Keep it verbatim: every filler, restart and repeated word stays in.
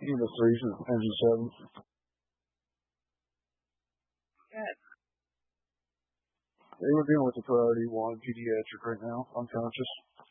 Unit three is engine seven. Good. They were dealing with the priority one pediatric right now, unconscious.